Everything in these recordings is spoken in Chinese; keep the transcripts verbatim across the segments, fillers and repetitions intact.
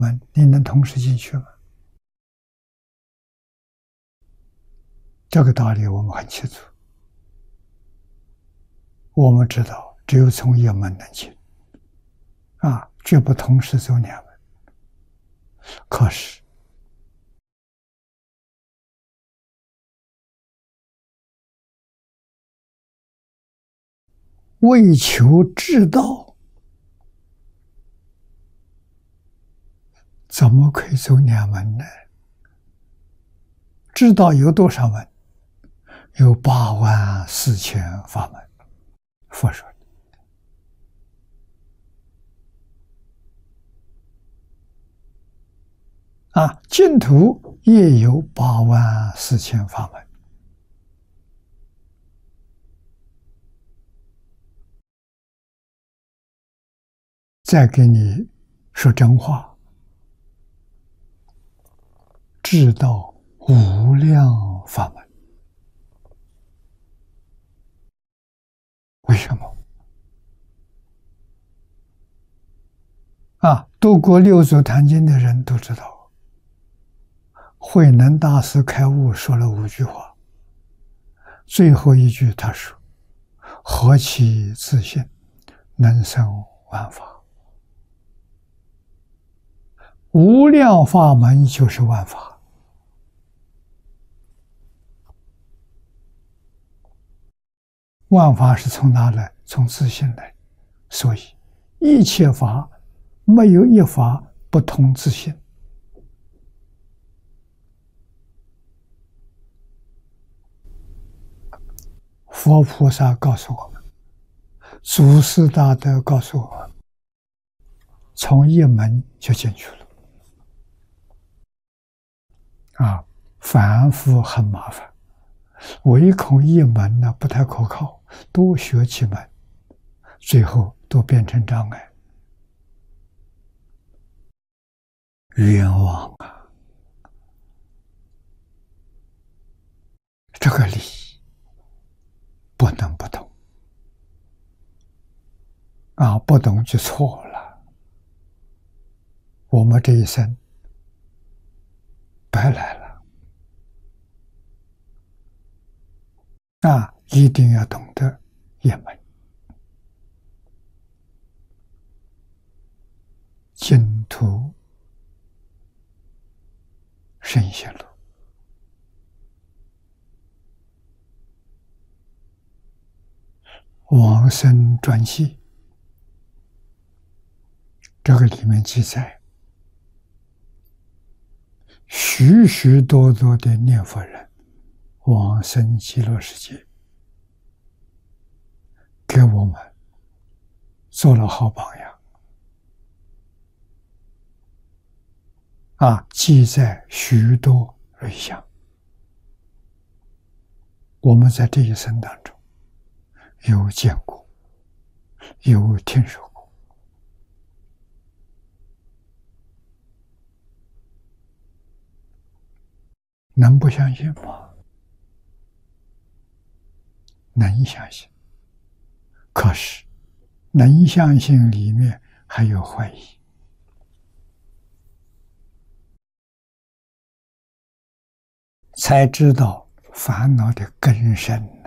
门，你能同时进去吗？这个道理我们很清楚，我们知道只有从一门能进，啊，绝不同时走两门。可是为求至道，怎么可以走两门呢？至道有多少门？有八万四千法门。佛说的啊，净土也有八万四千法门。再给你说真话，至道无量法门。为什么？啊，读过六祖坛经的人都知道，慧能大师开悟说了五句话，最后一句他说：“何其自信，能生万法。”无量法门就是万法。万法是从哪来？从自信来。所以一切法没有一法不通自信。佛菩萨告诉我们，祖师大德告诉我们，从一门就进去了。啊，反复很麻烦，唯恐一门呢不太可靠，多学几门，最后都变成障碍，冤枉啊！这个理不能不懂啊，不懂就错了，我们这一生白来了。啊，一定要懂得一门。净土圣贤录，往生传记，这个里面记载，许许多多的念佛人往生极乐世界，给我们做了好榜样啊！记载许多瑞相，我们在这一生当中有见过，有听说过，能不相信吗？能相信，可是能相信里面还有怀疑。才知道烦恼的根深呢。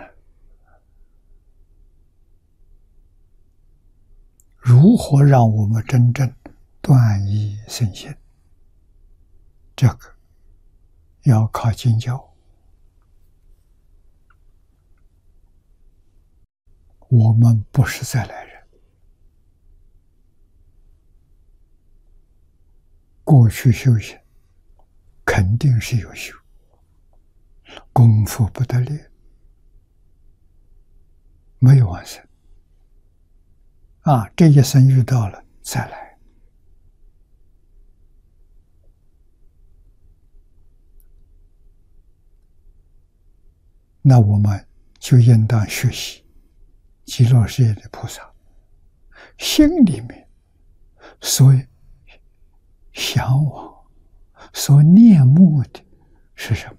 如何让我们真正断疑生信？这个要靠经教。我们不是再来人，过去修行肯定是有修，功夫不得了，没有完成啊！这一生遇到了再来，那我们就应当学习极乐世界的菩萨，心里面所向往、所念慕的是什么？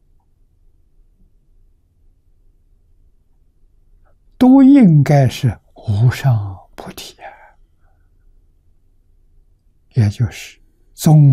都应该是无上菩提啊，也就是宗